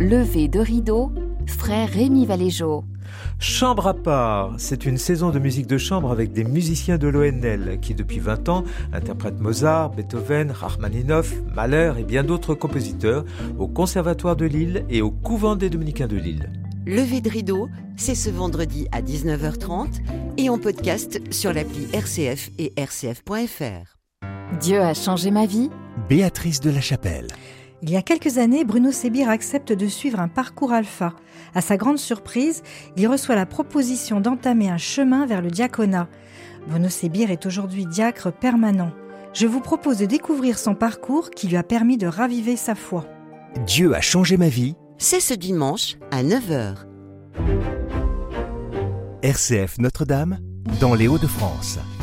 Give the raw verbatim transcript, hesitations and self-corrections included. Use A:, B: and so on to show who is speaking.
A: Lever de rideau, frère Rémi Valéjo.
B: Chambre à part, c'est une saison de musique de chambre avec des musiciens de l'O N L qui depuis vingt ans interprètent Mozart, Beethoven, Rachmaninoff, Mahler et bien d'autres compositeurs au Conservatoire de Lille et au Couvent des Dominicains de Lille.
C: Lever de rideau, c'est ce vendredi à dix-neuf heures trente et en podcast sur l'appli R C F et R C F point F R.
A: Dieu a changé ma vie.
D: Béatrice de la Chapelle.
E: Il y a quelques années, Bruno Sébir accepte de suivre un parcours alpha. À sa grande surprise, il reçoit la proposition d'entamer un chemin vers le diaconat. Bruno Sébir est aujourd'hui diacre permanent. Je vous propose de découvrir son parcours qui lui a permis de raviver sa foi.
D: Dieu a changé ma vie.
C: C'est ce dimanche à neuf heures.
D: R C F Notre-Dame, dans les Hauts-de-France.